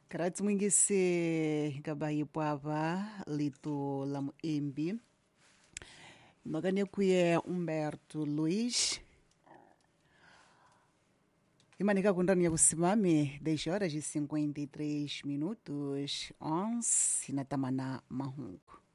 Grazie mwingisi kabayi pwava lito la muimbi. Nogane kuye Humberto Luiz. Imanika kundani ya kusimami 10 horas e 53 minutos 11 na tamana mahungu.